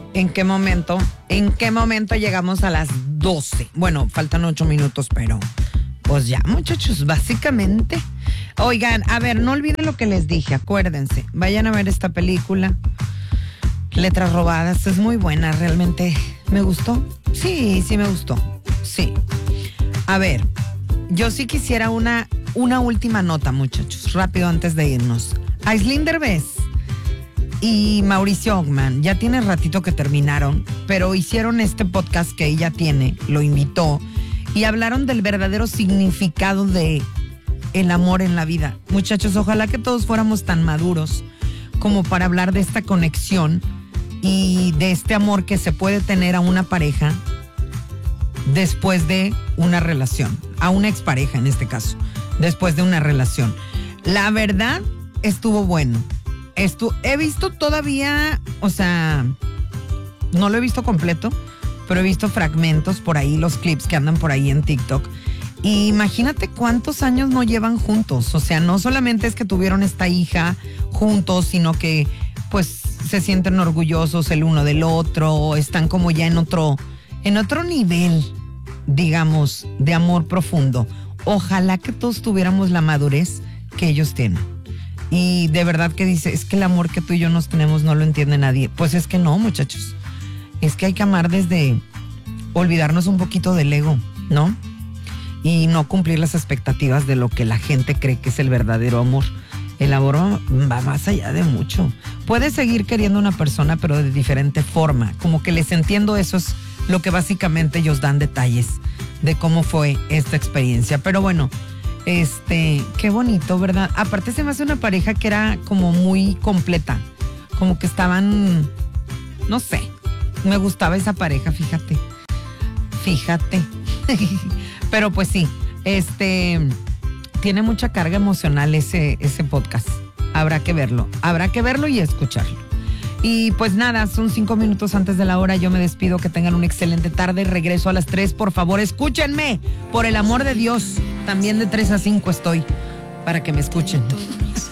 ¿En qué momento llegamos a las 12? Bueno, faltan 8 minutos, pero pues ya, muchachos, básicamente. Oigan, a ver, no olviden lo que les dije, acuérdense, vayan a ver esta película, Letras Robadas, es muy buena, realmente. ¿Me gustó? Sí me gustó, sí. A ver, yo sí quisiera una última nota, muchachos, rápido antes de irnos. Aislinn Derbez y Mauricio Ockman, ya tiene ratito que terminaron, pero hicieron este podcast que ella tiene, lo invitó, y hablaron del verdadero significado de el amor en la vida. Muchachos, ojalá que todos fuéramos tan maduros como para hablar de esta conexión y de este amor que se puede tener a una pareja después de una relación, a una expareja en este caso, después de una relación. La verdad, estuvo bueno. He visto todavía, o sea, no lo he visto completo, pero he visto fragmentos por ahí, los clips que andan por ahí en TikTok. Y imagínate cuántos años no llevan juntos. O sea, no solamente es que tuvieron esta hija juntos, sino que pues se sienten orgullosos el uno del otro, están como ya en otro nivel, digamos, de amor profundo. Ojalá que todos tuviéramos la madurez que ellos tienen. Y de verdad que dice, es que el amor que tú y yo nos tenemos no lo entiende nadie. Pues es que no, muchachos. Es que hay que amar desde olvidarnos un poquito del ego, ¿no? Y no cumplir las expectativas de lo que la gente cree que es el verdadero amor. El amor va más allá de mucho. Puedes seguir queriendo a una persona, pero de diferente forma. Como que les entiendo, eso es lo que básicamente ellos dan detalles de cómo fue esta experiencia. Pero bueno, qué bonito, ¿verdad? Aparte se me hace una pareja que era como muy completa, como que estaban, no sé, me gustaba esa pareja, fíjate, pero pues sí, tiene mucha carga emocional ese podcast, habrá que verlo y escucharlo. Y pues nada, son 5 minutos antes de la hora, yo me despido, que tengan una excelente tarde, regreso a las 3, por favor, escúchenme, por el amor de Dios, también de 3 a 5 estoy, para que me escuchen.